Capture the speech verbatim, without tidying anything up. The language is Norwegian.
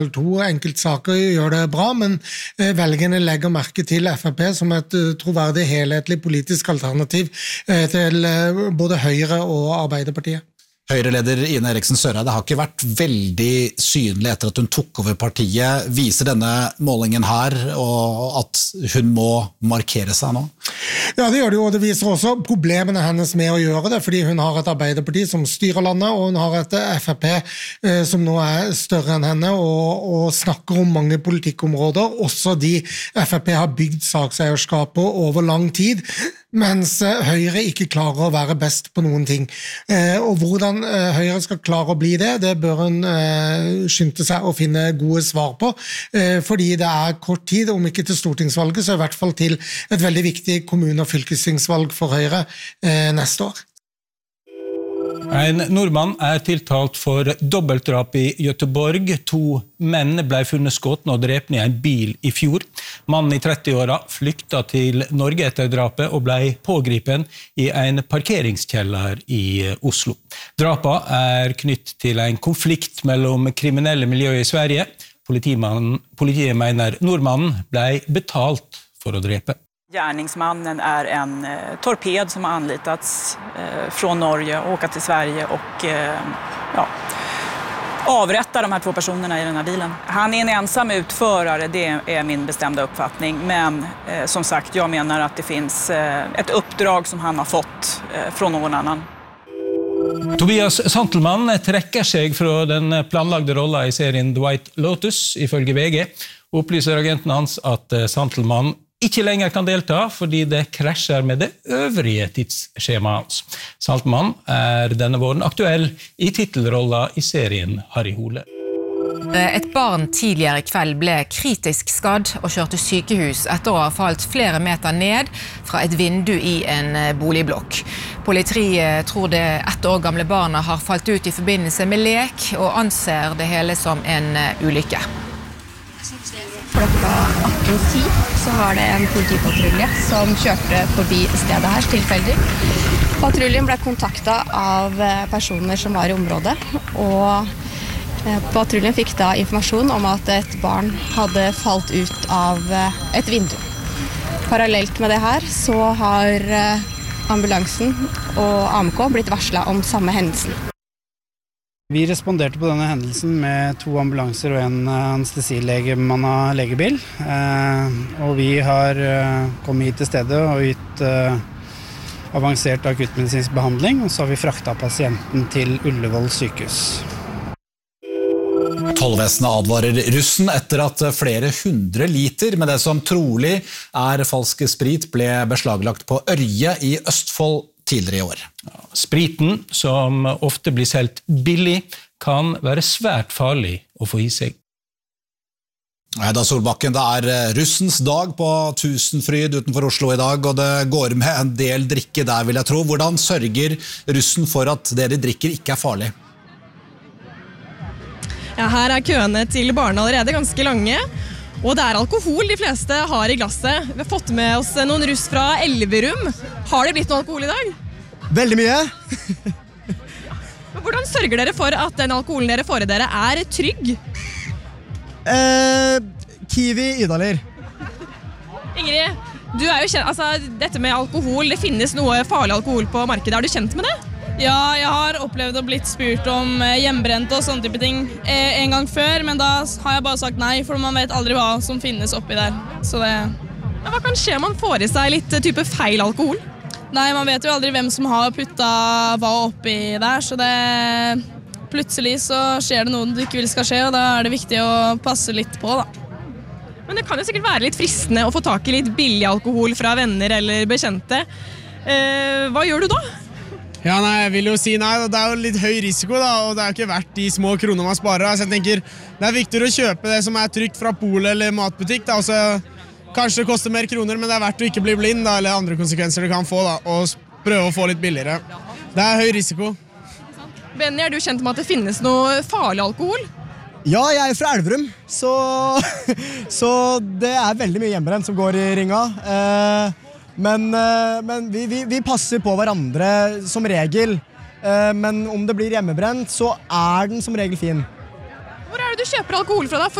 To enkeltsaker gjør det bra, men velgerne legger merke til F P som et troverdig helhetlig politisk alternativ til både Høyre og Arbeiderpartiet. Høyre-leder Ine Eriksen Søreide har ikke vært veldig synlig etter at hun tok over partiet. Viser denne målingen her og at hun må markere seg nå? Ja, det gjør det jo, og det viser også problemene hennes med å gjøre det, fordi hun har et Arbeiderparti som styrer landet, og hun har et F P eh, som nå er større enn henne, og, og snakker om mange politikkområder, også de F P har bygd sakseierskap på over lang tid, mens Høyre ikke klarer å være best på noen ting. Eh, og hvordan eh, Høyre skal klare å bli det, det bør hun eh, skynde seg å finne gode svar på, eh, fordi det er kort tid, om ikke til stortingsvalget, så i hvert fall til et veldig viktig kommune- og fylkestingsvalg for Høyre eh, neste år. En nordmann er tiltalt for dobbeltdrap i Göteborg. To menn ble funnet skutt og drept i en bil i fjor. Mannen i trettiåra flykta til Norge etter drapet og ble pågripen i en parkeringskjeller i Oslo. Drapet er knytt til en konflikt mellom kriminelle miljøer i Sverige. Politiet mener nordmannen ble betalt for å drepe. Gärningsmannen är en eh, torped som har anlitats eh, från Norge och åka till Sverige och eh, ja, avrätta de här två personerna i den här bilen. Han är en ensam utförare, det är min bestämda uppfattning. Men eh, som sagt, jag menar att det finns eh, ett uppdrag som han har fått eh, från någon annan. Tobias Santelmann trekker seg fra den planlagde rollen i serien The White Lotus, ifølge V G. Opplyser agenten hans at Santelmann ikke lenger kan delta fordi det krasjer med det øvrige tidsskjemaet hans. Santelmann er denne våren aktuell i titelrollen i serien Harry Hole. Et barn tidligere i kveld ble kritisk skadd og kjørt til sykehus etter å ha falt flere meter ned fra et vindu i en boligblokk. Politiet tror det ett år gamle barnet har falt ut i forbindelse med lek og anser det hele som en ulykke. Klokka atten ti så var det en politipatrulje som kjørte forbi stedet her tilfeldig. Patruljen ble kontaktet av personer som var i området, og patruljen fikk da informasjon om at et barn hadde falt ut av et vindu. Parallelt med det her så har ambulansen og A M K blitt varslet om samme hendelsen. Vi responderte på denne hendelsen med to ambulanser og en anestesilege-bemannet legebil. Eh, og vi har eh, kommet hit til stedet og gitt eh, avansert akuttmedisinsk behandling, og så har vi fraktet pasienten til Ullevål sykehus. Tollvesenet advarer russen etter at flere hundre liter med det som trolig er falsk sprit ble beslaglagt på Ørje i Østfold tidligere i år. Spriten, som ofte blir solgt billig, kan være svært farlig å få i seg. Hedda Solbakken, det er russens dag på Tusenfryd utenfor Oslo i dag, og det går med en del drikke der, vil jeg tro. Hvordan sørger russen for at det de drikker ikke er farlig? Ja, her er køene til barna allerede ganske lange, og det er alkohol de fleste har i glasset. Vi har fått med oss noen russ fra Elverum. Har det blitt noe alkohol i dag? Veldig mye. Men hvordan sørger dere for at den alkoholen dere får i dere er trygg? Eh, Kiwi Idaler. Ingrid, du er jo kjent, altså, dette med alkohol, det finnes noe farlig alkohol på markedet. Er du kjent med det? Ja, jeg har opplevd å blitt spurt om hjemmebrent og sånne type ting en gang før, men da har jeg bare sagt nei, for man vet aldri hva som finnes oppi der. Så det... Hva kan skje om man får i seg litt type feil alkohol? Nei, man vet jo aldri hvem som har puttet hva oppi der, så det... Plutselig så skjer det noe du ikke vil skal skje, og da er det viktig å passe litt på, da. Men det kan jo sikkert være litt fristende å få tak i litt billig alkohol fra venner eller bekjente. Eh, hva gjør du da? Ja, nei, jeg vil jo si nei, det er jo litt høy risiko da, og det er jo ikke verdt de små kroner man sparer. Så jeg tenker, det er viktigere å kjøpe det som er trygt fra polet eller matbutikk da, og så kanskje det koster mer kroner, men det er verdt å ikke bli blind da, eller andre konsekvenser det kan få da, og prøve å få litt billigere. Det er høy risiko. Benny, er du kjent med at det finnes noe farlig alkohol? Ja, jeg er fra Elverum, så, så det er veldig mye hjemmebrent som går i ringa. Eh, Men, men vi, vi, vi passer på hverandre som regel, men om det blir hjemmebrent, så er den som regel fin. Hvor er det du kjøper alkohol fra da?